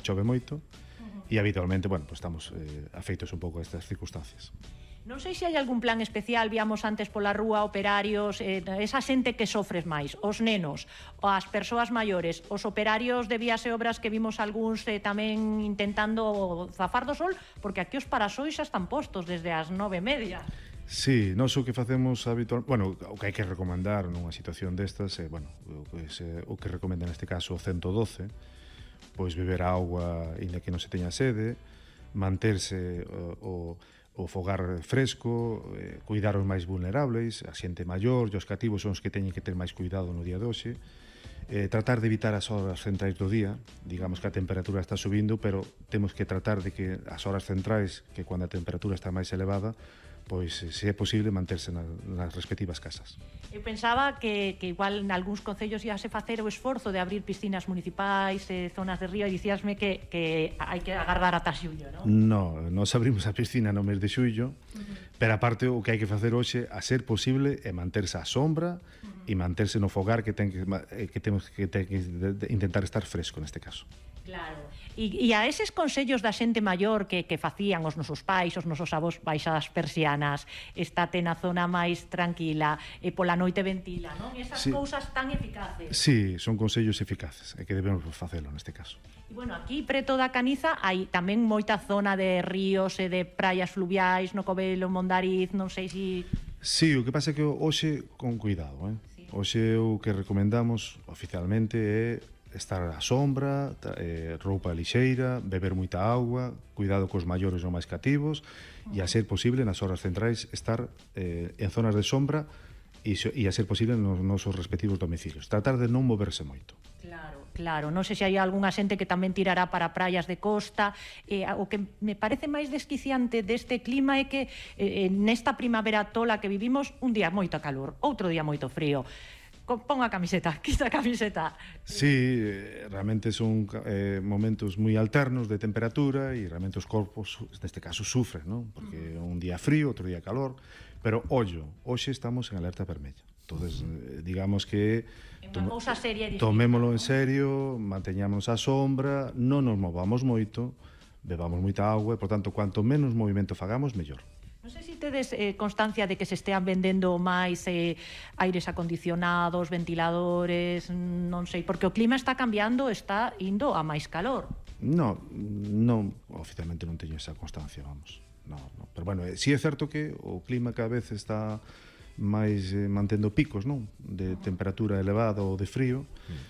chove moito, e habitualmente, bueno, pues estamos afeitos un pouco a estas circunstancias. Non sei se hai algún plan especial, víamos antes pola rúa operarios, esa xente que sofres máis, os nenos, as persoas maiores, os operarios de vías e obras que vimos algúns tamén intentando zafar do sol, porque aquí os parasois xa están postos desde as 9:30. Sí, nós o que facemos habitualmente, bueno, o que hai que recomendar nunha situación destas é, bueno, o que recomenda neste caso o 112, pois beber auga inda que non se teña sede, manterse o fogar fresco, cuidar os máis vulnerables, a xente maior e os cativos son os que teñen que ter máis cuidado no día de hoxe, tratar de evitar as horas centrais do día, digamos que a temperatura está subindo, pero temos que tratar de que as horas centrais, que cando a temperatura está máis elevada, pois se é posible manterse nas respectivas casas. Eu pensaba que igual en algúns concellos íase facer o esforzo de abrir piscinas municipais, zonas de río, e dicíasme que hai que agardar ata xullo, non? No, nos abrimos a piscina no mes de xullo, pero aparte o que hai que facer hoxe, a ser posible, é manterse á sombra e manterse no fogar, que temos que intentar estar fresco neste caso. Claro. E a eses consellos da xente maior que facían os nosos pais, os nosos avós, baixadas persianas, estate na zona máis tranquila, pola noite ventila, non? Esas cousas tan eficaces. Sí, son consellos eficaces, e que debemos facelo neste caso. E, bueno, aquí preto da Caniza hai tamén moita zona de ríos e de praias fluviais, no Covelo, Mondariz, non sei se... Sí, o que pasa é que hoxe con cuidado, Sí. Hoxe o que recomendamos oficialmente é estar á sombra, roupa lixeira, beber moita auga, cuidado cos maiores ou máis cativos, e a ser posible nas horas centrais estar en zonas de sombra e a ser posible nos nosos respectivos domicilios. Tratar de non moverse moito. Claro, non sei se hai algunha xente que tamén tirará para praias de costa. O que me parece máis desquiciante deste clima é que nesta primavera tola que vivimos, un día moito calor, outro día moito frío. Pon a camiseta, quita a camiseta. Sí, realmente son momentos moi alternos de temperatura e realmente os corpos, neste caso, sufren, non? Porque un día frío, outro día calor, pero ollo, hoxe estamos en alerta vermella. Entonces, digamos que tomémolo en serio, manteñámonos á sombra, non nos movamos moito, bebamos moita auga e, por tanto, cuanto menos movimento fagamos, mellor. Non sei se tedes constancia de que se estean vendendo máis aires acondicionados, ventiladores, non sei, porque o clima está cambiando, está indo a máis calor. Non, oficialmente non teño esa constancia, vamos. No. Pero, bueno, sí é certo que o clima cada vez está máis mantendo picos, non? De temperatura elevada ou de frío,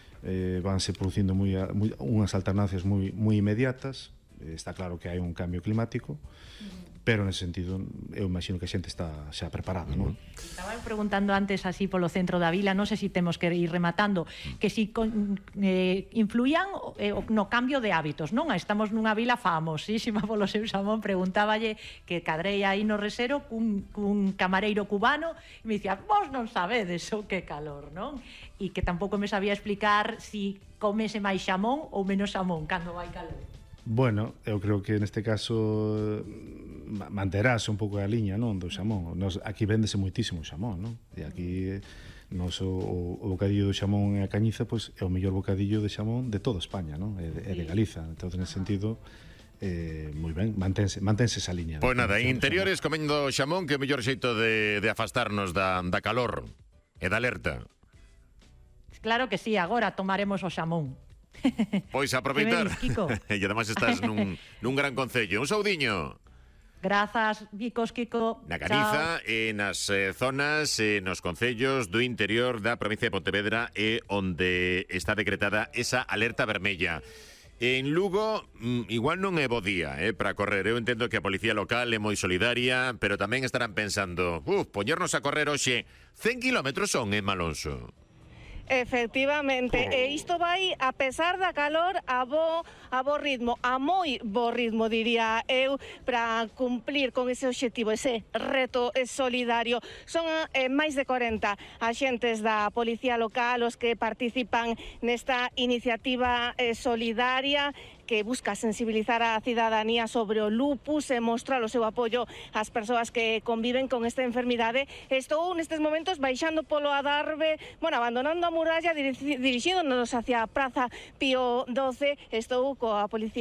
vanse producindo unhas alternancias moi inmediatas. Está claro que hai un cambio climático, pero nese sentido eu imagino que a xente está xa preparada, non? Estaba preguntando antes así polo centro da vila, non sei se temos que ir rematando, que si influían no cambio de hábitos, non? Estamos nunha vila famosísima polo seu xamón, preguntáballe que cadrei aí no Resero cun camareiro cubano e me dicía, vos non sabedes o que calor, non? E que tampouco me sabía explicar si comese máis xamón ou menos xamón cando vai calor. Bueno, eu creo que neste caso manterase un pouco a liña, non, do xamón. Aquí véndese moitísimo xamón, non? E aquí o bocadillo do xamón e a cañiza, pois é o mellor bocadillo de xamón de toda España, non? É de Galiza. Entón, nese sentido, moi ben, mantense esa liña. Pois nada, en interiores comendo xamón, que é o mellor xeito de afastarnos da calor e da alerta. Claro que sí, agora tomaremos o xamón. Pois aproveitar. E además estás nun gran concello. Un saudiño. Grazas, Kiko. Na Galiza e nas zonas, nos concellos do interior da provincia de Pontevedra é onde está decretada esa alerta vermella. En Lugo, igual non é bo día para correr. Eu entendo que a policía local é moi solidaria, pero tamén estarán pensando, poñernos a correr hoxe 100 kilómetros son, Malonso. Efectivamente, e isto vai, a pesar da calor, a bo ritmo, a moi bo ritmo, diría eu, para cumplir con ese obxectivo, ese reto solidario. Son máis de 40 axentes da Policía Local os que participan nesta iniciativa solidaria que busca sensibilizar a cidadanía sobre o lupus e mostrar o seu apoio ás persoas que conviven con esta enfermidade. Estou nestes momentos baixando polo Adarve, abandonando a muralla, dirixíndonos hacia a Praza Pío XII. Estou coa Policía